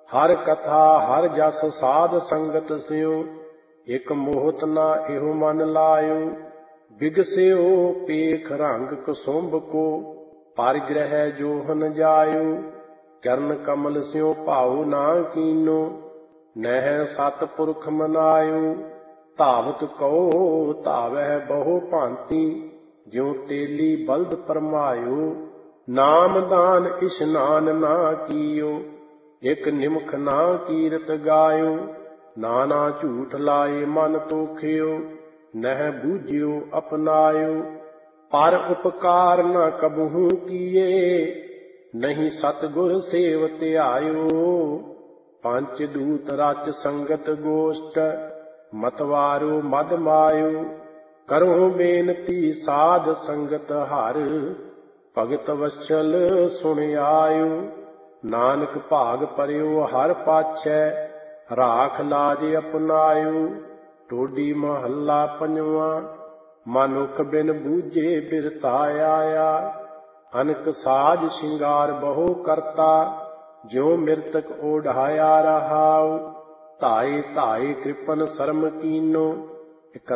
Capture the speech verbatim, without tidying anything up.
हर कथा हर जस साध संगत स्यो, एक मोहत ना एहो मन लायो। बिगस्यो पेख रंग कुसुम्भ को, परिग्रह जोहन जायो। चरण कमल स्यो भाव ना कीनो, नह सतपुरख मनायो। धावत कहो धावै बहु भांति, ज्यों तेली बल्द परमायो। नाम दान इशनान ना कियो, एक निमख ना कीरत गायो। नाना झूठ लाए मन तोखियो, नह बूझियो अपनायो। पर उपकार न कबहू किए, नहीं सतगुर सेव ध्यायो। पंच दूत रच संगत गोष्ठ, मतवारो मद मायो। करो बेनती साध संगत हर, भगत वत्सल सुन आयो। नानक भाग परियो हर पाछै, राख लाज अपनायो। टोडी महला पंजवा, मनुख बिन बूझे बिरता आया। अनक साज शिंगार बहु करता, ज्यों मृतक ओढ़ाया रहाओ। धाए धाए कृपन शर्म कीनो,